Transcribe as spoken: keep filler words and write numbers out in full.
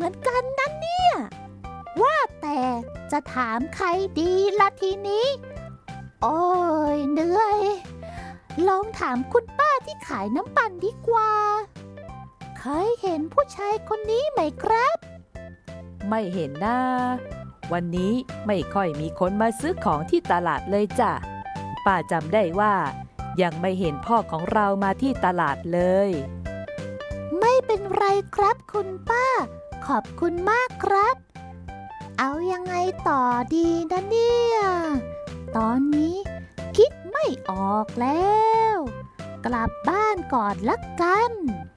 มือนกันนะเนี่ยว่าแต่จะถามใครดีละทีนี้โอ้ยเหนื่อยลองถามคุณป้าที่ขายน้ำปั่นดีกว่าเคยเห็นผู้ชายคนนี้ไหมครับไม่เห็นนะวันนี้ไม่ค่อยมีคนมาซื้อของที่ตลาดเลยจ้ะป้าจำได้ว่ายังไม่เห็นพ่อของเรามาที่ตลาดเลยไม่เป็นไรครับคุณป้าขอบคุณมากครับเอายังไงต่อดีนะเนี่ยตอนนี้คิดไม่ออกแล้วกลับบ้านก่อนละกัน